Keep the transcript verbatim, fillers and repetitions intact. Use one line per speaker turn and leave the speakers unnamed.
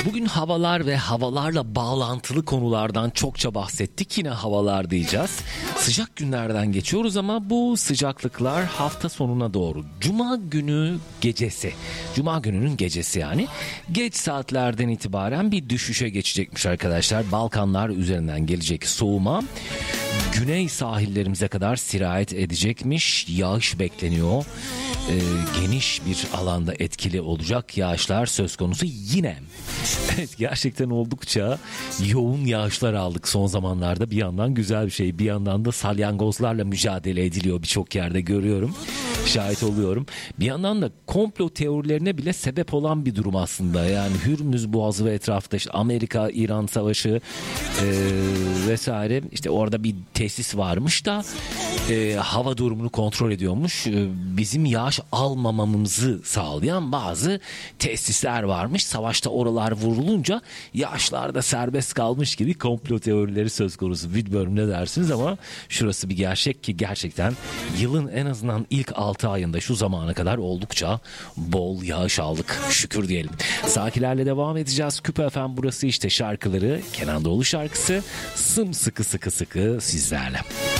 Bugün havalar ve havalarla bağlantılı konulardan çokça bahsettik. Yine havalar diyeceğiz. Sıcak günlerden geçiyoruz ama bu sıcaklıklar hafta sonuna doğru. Cuma günü gecesi. Cuma gününün gecesi yani. Geç saatlerden itibaren bir düşüşe geçecekmiş arkadaşlar. Balkanlar üzerinden gelecek soğuma güney sahillerimize kadar sirayet edecekmiş. Yağış bekleniyor. Ee, geniş bir alanda etkili olacak yağışlar söz konusu yine. Evet, gerçekten oldukça yoğun yağışlar aldık son zamanlarda. Bir yandan güzel bir şey, bir yandan da salyangozlarla mücadele ediliyor, birçok yerde görüyorum, şahit oluyorum. Bir yandan da komplo teorilerine bile sebep olan bir durum aslında. Yani Hürmüz Boğazı ve etrafta işte Amerika-İran savaşı e, vesaire, işte orada bir tesis varmış da e, hava durumunu kontrol ediyormuş. E, bizim yağış almamamızı sağlayan bazı tesisler varmış. Savaşta oralar vurulunca yağışlar da serbest kalmış gibi komplo teorileri söz konusu. Bilmiyorum ne dersiniz ama şurası bir gerçek ki gerçekten yılın en azından ilk altı ayında şu zamana kadar oldukça bol yağış aldık. Şükür diyelim. Sakilerle devam edeceğiz. Küpe F M burası işte şarkıları. Kenan Doğulu şarkısı sımsıkı sıkı sıkı sizlerle.